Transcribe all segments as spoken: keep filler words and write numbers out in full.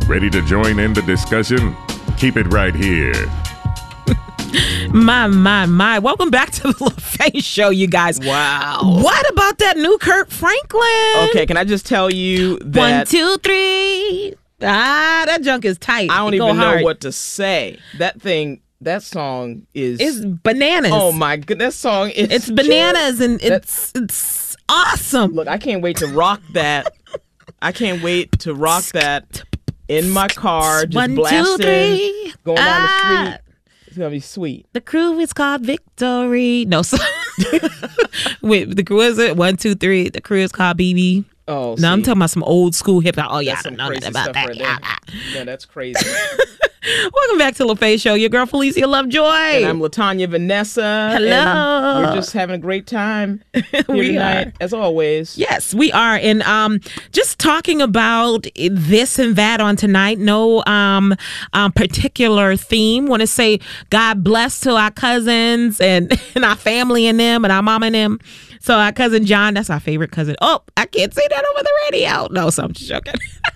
Ready to join in the discussion? Keep it right here. My, my, my. Welcome back to the LaFace Show, you guys. Wow. What about that new Kirk Franklin? Okay, can I just tell you that... One, two, three. Ah, that junk is tight. I don't It go even hard. know what to say. That thing, that song is... It's bananas. Oh, my goodness. That song is... It's bananas, and it's it's awesome. Look, I can't wait to rock that. I can't wait to rock that in my car, just One, blasting, two, three. going down Ah. the street. It's going to be sweet. The crew is called Victory. No, so wait, the crew is it? One, two, three. The crew is called B B. Oh, No, I'm see. talking about some old school hip hop. Oh, yeah, That's I some don't know crazy nothing about stuff that. right Yeah. there. Yeah, that's crazy. Welcome back to LaFace Show. Your girl Felicia Lovejoy. And I'm LaTanya Vanessa. Hello. And we're just having a great time here We tonight, are. as always. Yes, we are. And um, just talking about this and that on tonight. No um, um particular theme. Want to say God bless to our cousins and, and our family and them and our mama and them. So our cousin John, that's our favorite cousin. Oh, I can't say that over the radio. No, so I'm just joking.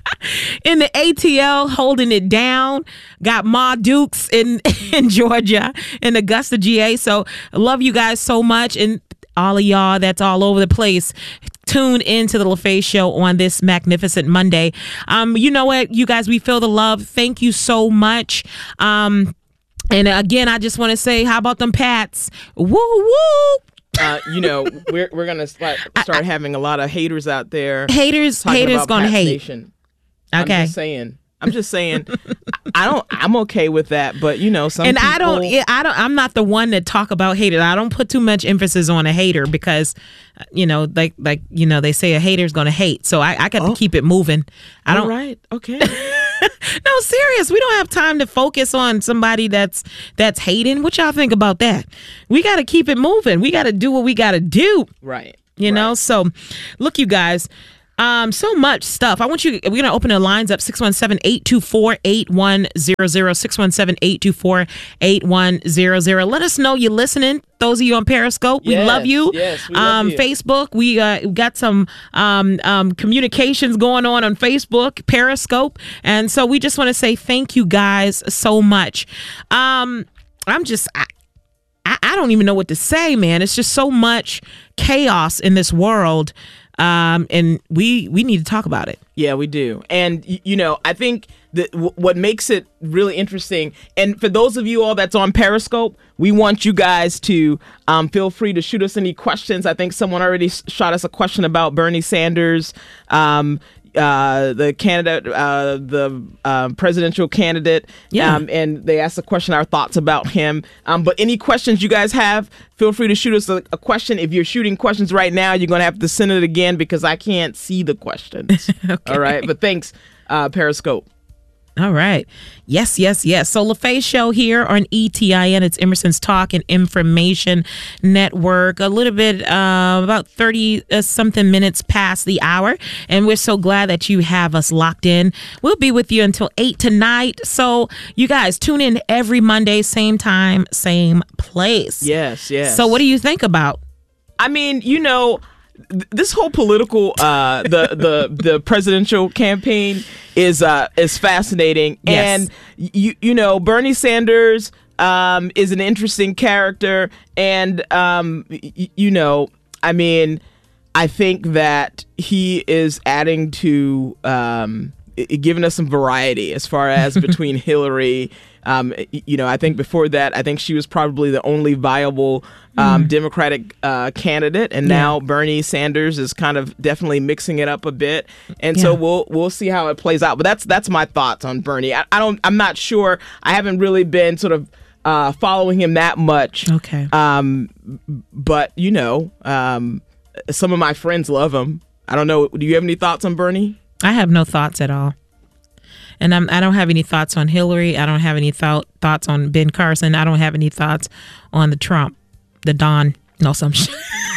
In the A T L, holding it down. Got Ma Dukes in, in Georgia and Augusta, G A. So I love you guys so much. And all of y'all that's all over the place, tune into the LaFace Show on this magnificent Monday. Um, you know what, you guys, we feel the love. Thank you so much. Um, and again, I just want to say, how about them Pats? Woo woo. Uh, you know, we're we're gonna start, start having a lot of haters out there. Haters, talking haters about gonna Pat's hate. Nation. I'm Okay. just saying. I'm just saying. I don't. I'm okay with that, but you know, some And people, I don't, yeah, I don't, I'm not the one to talk about haters. I don't put too much emphasis on a hater because, uh, you know, like, like, you know, they say a hater's going to hate. So I, I got Oh. to keep it moving. I All don't, right. Okay. no, serious. We don't have time to focus on somebody that's, that's hating. What y'all think about that? We got to keep it moving. We got to do what we got to do. Right. You know, Right. so look, you guys, um, so much stuff. I want you, we're going to open the lines up six one seven, eight two four, eight one zero zero, six one seven, eight two four, eight one zero zero. Let us know you're listening. Those of you on Periscope, we Yes, love you. yes, we love um, you. Facebook, we uh, got some um, um, communications going on on Facebook, Periscope. And so we just want to say thank you guys so much. Um, I'm just, I, I, I don't even know what to say, man. It's just so much chaos in this world. Um, and we we need to talk about it. Yeah, we do. And, y- you know, I think that w- what makes it really interesting, and for those of you all that's on Periscope, we want you guys to um, feel free to shoot us any questions. I think someone already s- shot us a question about Bernie Sanders, um, uh, the candidate, uh, the um, presidential candidate. Yeah. Um, and they asked a question, our thoughts about him. Um, but any questions you guys have, feel free to shoot us a, a question. If you're shooting questions right now, you're going to have to send it again because I can't see the questions. Okay. All right. But thanks, uh, Periscope. All right. Yes, yes, yes. So LaFace Show here on E T I N. It's Emerson's Talk and Information Network. A little bit, uh, about thirty uh, something minutes past the hour. And we're so glad that you have us locked in. We'll be with you until eight tonight. So you guys tune in every Monday, same time, same place. Yes, yes. So what do you think about? I mean, you know, th- this whole political, uh, the the the presidential campaign is uh, is fascinating, Yes. and you you know, Bernie Sanders um, is an interesting character, and um, y- you know, I mean, I think that he is adding to um, i- giving us some variety as far as between Hillary. Um, y- you know, I think before that, I think she was probably the only viable um, Democratic uh, candidate, and Yeah. now Bernie Sanders is kind of definitely mixing it up a bit, and so Yeah. we'll we'll see how it plays out. But that's that's my thoughts on Bernie. I, I don't, I'm not sure. I haven't really been sort of uh, following him that much. Okay. Um, but you know, um, some of my friends love him. I don't know. Do you have any thoughts on Bernie? I have no thoughts at all. And I'm, I don't have any thoughts on Hillary. I don't have any thought, thoughts on Ben Carson. I don't have any thoughts on the Trump, the Don. No, some shit.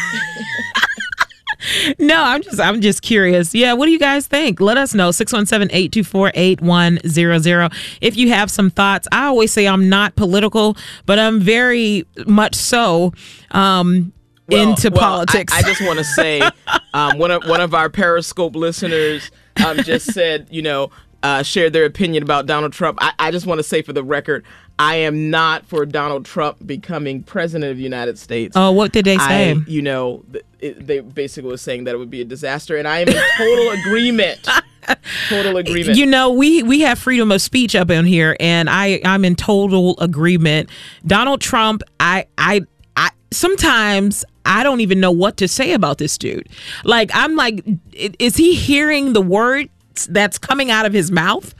No, I'm just I'm just curious. Yeah, what do you guys think? Let us know. six one seven, eight two four, eight one zero zero. If you have some thoughts. I always say I'm not political, but I'm very much so um, Well- into well, politics. I, I just want to say, um, one of one of our Periscope listeners um, just said, you know, uh, shared their opinion about Donald Trump. I, I just want to say for the record, I am not for Donald Trump becoming president of the United States. Oh, what did they say? I, you know, it, they basically were saying that it would be a disaster, and I am in total agreement. Total agreement. You know, we we have freedom of speech up in here, and I I'm in total agreement. Donald Trump, I I I sometimes I don't even know what to say about this dude. Like, I'm like, is he hearing the words that's coming out of his mouth?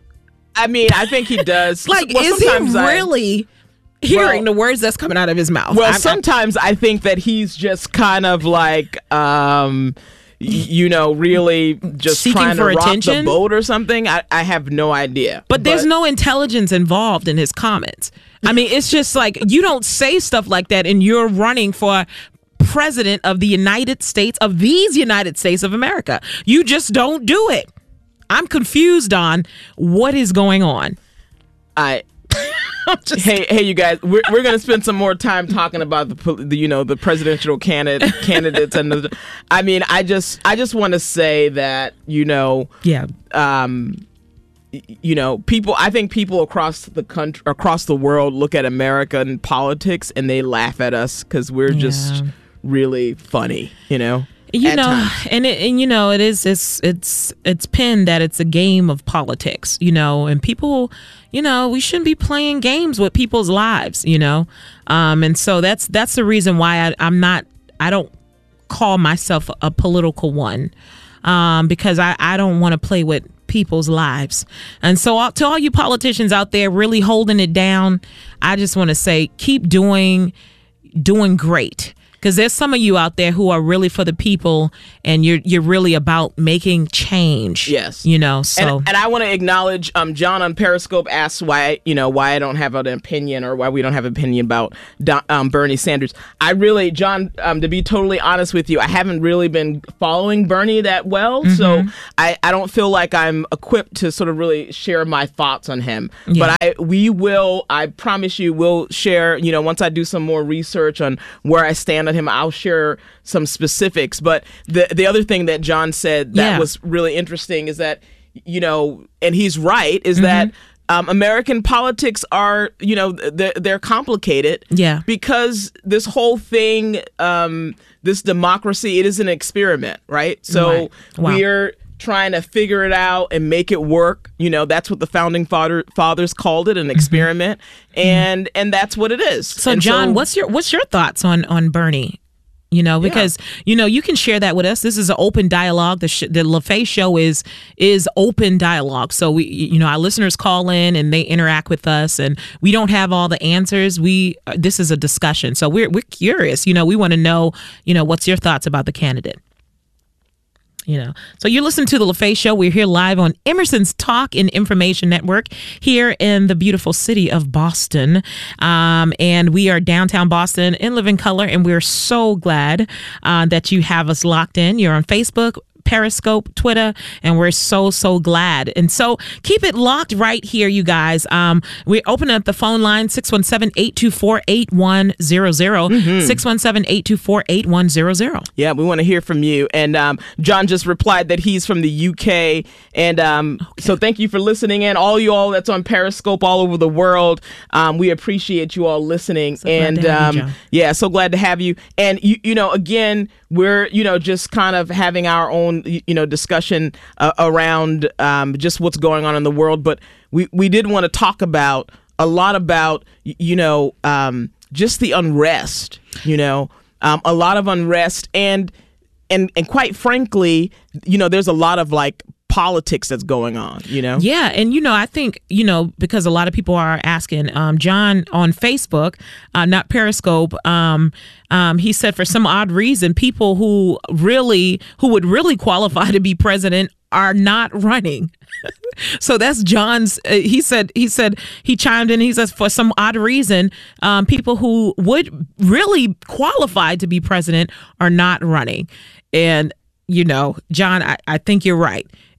I mean, I think he does. Like, well, is he really I, hearing well, the words that's coming out of his mouth? Well, I'm, sometimes I think that he's just kind of like, um, you know, really just seeking trying for to rock attention? the boat or something. I, I have no idea. But, but there's no intelligence involved in his comments. I mean, it's just like, you don't say stuff like that and you're running for president of the United States, of these United States of America. You just don't do it. I'm confused on what is going on. I... Just, hey, hey, you guys! We're we're gonna spend some more time talking about the, the you know the presidential candidate candidates and the, I mean, I just I just want to say that you know yeah, um, you know people. I think people across the country, across the world, look at American politics and they laugh at us because we're yeah. just really funny, you know. You know, times. and it, and you know, it is it's it's it's pinned that it's a game of politics, you know, and people, you know, we shouldn't be playing games with people's lives, you know, um, and so that's that's the reason why I, I'm not I don't call myself a political one, um, because I I don't want to play with people's lives. And so all, to all you politicians out there really holding it down, I just want to say keep doing doing great. Because there's some of you out there who are really for the people, and you're you're really about making change. Yes, you know. So, and, and I want to acknowledge um, John on Periscope asked why you know why I don't have an opinion or why we don't have an opinion about Don, um, Bernie Sanders. I really, John, um, to be totally honest with you, I haven't really been following Bernie that well, mm-hmm. so I, I don't feel like I'm equipped to sort of really share my thoughts on him. Yeah. But I we will, I promise you, we'll share. You know, once I do some more research on where I stand on him, I'll share some specifics. But the the other thing that John said that yeah. was really interesting is that, you know, and he's right, is mm-hmm. that um, American politics are, you know, they're, they're complicated. Yeah. Because this whole thing, um, this democracy, it is an experiment, right? So right. Wow. we're trying to figure it out and make it work. You know, that's what the founding father, fathers called it, an experiment. Mm-hmm. And and that's what it is. So, and John, so, what's your what's your thoughts on on Bernie? You know, because, yeah. you know, you can share that with us. This is an open dialogue. The sh- the LaFaye Show is is open dialogue. So, we, you know, our listeners call in and they interact with us, and we don't have all the answers. We uh, this is a discussion. So we're we're curious. You know, we want to know, you know, what's your thoughts about the candidate? You know, so you're listening to the LaFaye Show. We're here live on Emerson's Talk and Information Network here in the beautiful city of Boston. Um, and we are downtown Boston in living color. And we're so glad uh, that you have us locked in. You're on Facebook, Periscope, Twitter, and we're so, so glad. And so keep it locked right here, you guys. Um, we're opening up the phone line, six one seven, eight two four, eight one zero zero, mm-hmm. six one seven, eight two four, eight one zero zero. Yeah, we want to hear from you. And um, John just replied that he's from the U K. And um, okay. so thank you for listening in. All you all that's on Periscope all over the world, um, we appreciate you all listening. So and um, you, yeah, so glad to have you. And, you, you know, again, we're, you know, just kind of having our own, you know, discussion uh, around um, just what's going on in the world. But we, we did want to talk about a lot about, you know, um, just the unrest, you know, um, a lot of unrest. And, and, and quite frankly, you know, there's a lot of like politics that's going on, you know? Yeah. And, you know, I think, you know, because a lot of people are asking, um, John on Facebook, uh, not Periscope, um, um, he said for some odd reason, people who really, who would really qualify to be president are not running. So that's John's, uh, he said, he said, he chimed in, he says, for some odd reason, um, people who would really qualify to be president are not running. And, you know, John, I, I think you're right.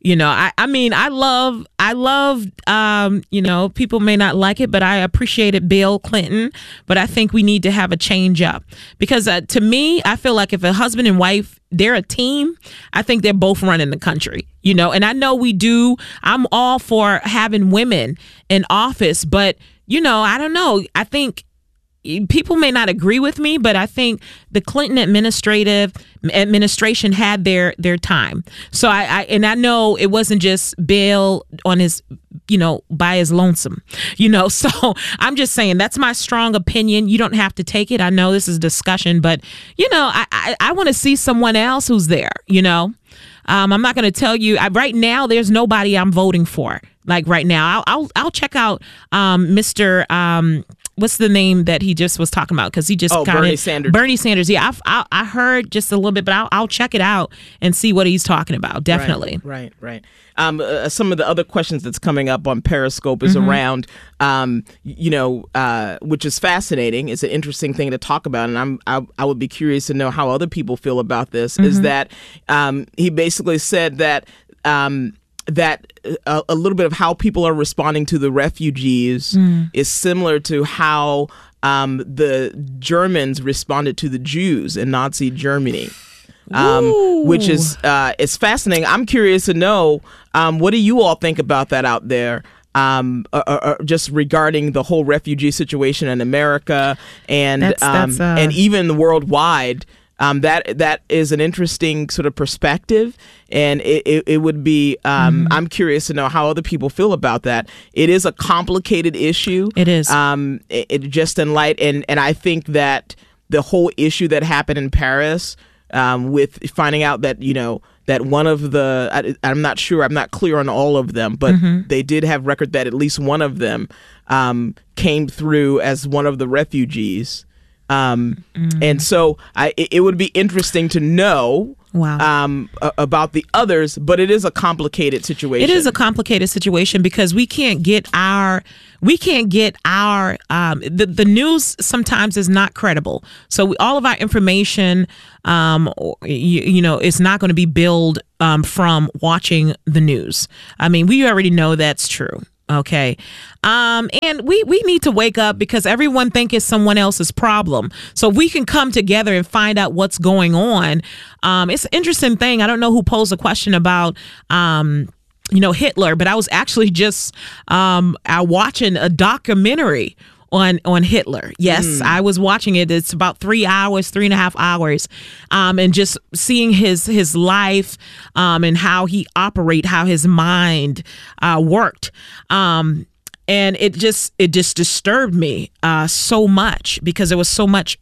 You know, I, I mean, I love, I love, um, you know, people may not like it, but I appreciated Bill Clinton. But I think we need to have a change up because uh, to me, I feel like if a husband and wife, they're a team, I think they're both running the country, you know, and I know we do. I'm all for having women in office, but, you know, I don't know. I think people may not agree with me, but I think the Clinton administrative administration had their their time. So I, I and I know it wasn't just Bill on his, you know, by his lonesome, you know. So I'm just saying that's my strong opinion. You don't have to take it. I know this is discussion, but you know, I I, I want to see someone else who's there. You know, um, I'm not going to tell you I, right now. There's nobody I'm voting for. Like right now, I'll I'll, I'll check out um, Mister Um, what's the name that he just was talking about? Because he just oh kinda, Bernie Sanders. Bernie Sanders. Yeah, I've, I I heard just a little bit, but I'll, I'll check it out and see what he's talking about. Definitely. Right, right. right. Um, uh, some of the other questions that's coming up on Periscope is Mm-hmm. around, um, you know, uh, which is fascinating. It's an interesting thing to talk about, and I'm I, I would be curious to know how other people feel about this. Mm-hmm. Is that um, he basically said that. Um, that a, a little bit of how people are responding to the refugees mm. is similar to how um, the Germans responded to the Jews in Nazi Germany, um, which is uh, is fascinating. I'm curious to know, um, what do you all think about that out there? Um, or, or just regarding the whole refugee situation in America and that's, um, that's, uh... and even worldwide. Um, that that is an interesting sort of perspective, and it, it, it would be. Um, mm-hmm. I'm curious to know how other people feel about that. It is a complicated issue. It is. Um, it, it just in light, and and I think that the whole issue that happened in Paris, um, with finding out that you know that one of the, I, I'm not sure, I'm not clear on all of them, but mm-hmm. they did have record that at least one of them um, came through as one of the refugees. Um, mm. And so I, it would be interesting to know wow. um, about the others, but it is a complicated situation. It is a complicated situation because we can't get our, we can't get our, um, the, the news sometimes is not credible. So we, all of our information, um, you, you know, it's not going to be billed um, from watching the news. I mean, we already know that's true. Okay. Um, and we, we need to wake up because everyone think it's someone else's problem. So if we can come together and find out what's going on. Um, it's an interesting thing. I don't know who posed a question about, um, you know, Hitler, but I was actually just um, I watching a documentary on on Hitler. Yes, mm. I was watching it. It's about three hours, three and a half hours, um, and just seeing his his life um, and how he operate, how his mind uh, worked. Um, and it just it just disturbed me uh, so much because there was so much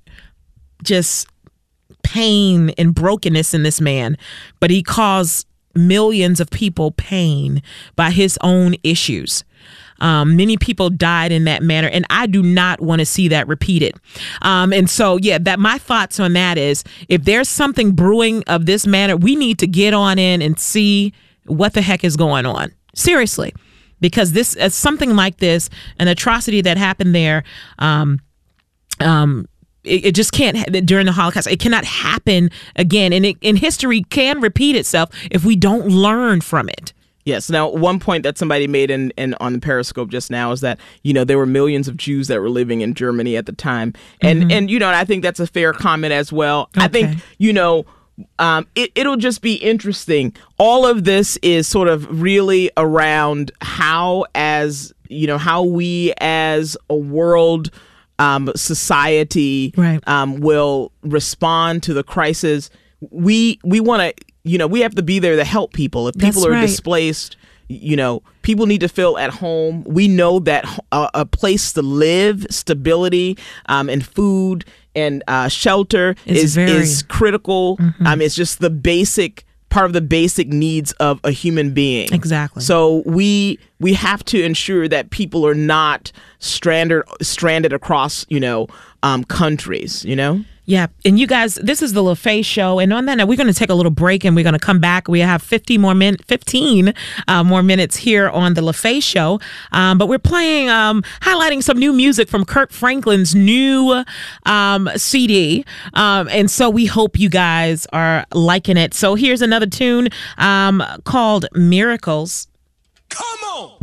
just pain and brokenness in this man, but he caused millions of people pain by his own issues. Um, many people died in that manner, and I do not want to see that repeated. Um, and so, yeah, that my thoughts on that is if there's something brewing of this manner, we need to get on in and see what the heck is going on. Seriously, because this uh, something like this, an atrocity that happened there, um, um, it, it just can't ha- during the Holocaust. It cannot happen again, and it, and history can repeat itself if we don't learn from it. Yes. Now, one point that somebody made in, in on the Periscope just now is that, you know, there were millions of Jews that were living in Germany at the time. And, mm-hmm. and you know, and I think that's a fair comment as well. Okay. I think, you know, um, it, it'll just be interesting. All of this is sort of really around how as, you know, how we as a world um, society right. um, will respond to the crisis. We we want to, you know, we have to be there to help people. If people That's are right. displaced, you know, people need to feel at home. We know that a, a place to live, stability, um, and food and uh, shelter it's is very... is critical. Mm-hmm. Um, it's just the basic part of the basic needs of a human being. Exactly. So we we have to ensure that people are not stranded stranded across, you know, um, countries, you know? Yeah. And you guys, this is the LaFaye Show. And on that note, we're going to take a little break and we're going to come back. We have fifty more min- fifteen uh, more minutes here on the LaFaye Show. Um, but we're playing, um, highlighting some new music from Kirk Franklin's new um, C D. Um, and so we hope you guys are liking it. So here's another tune um, called Miracles. Come on!